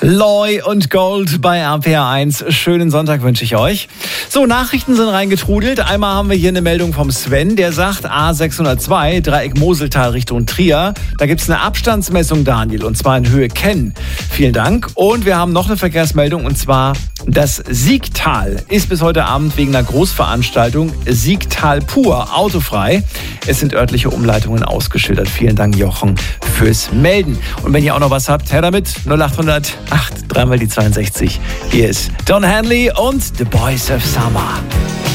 Loy und Gold bei RPR1. Schönen Sonntag wünsche ich euch. So, Nachrichten sind reingetrudelt. Einmal haben wir hier eine Meldung vom Sven, der sagt A602, Dreieck Moseltal Richtung Trier. Da gibt es eine Abstandsmessung, Daniel, und zwar in Höhe Kenn. Vielen Dank. Und wir haben noch eine Verkehrsmeldung, und zwar das Siegtal ist bis heute Abend wegen einer Großveranstaltung Siegtal pur autofrei. Es sind örtliche Umleitungen ausgeschildert. Vielen Dank, Jochen, fürs Melden. Und wenn ihr auch noch was habt, her damit. 0800 8 3 mal die 62. Hier ist Don Henley und The Boys of Summer.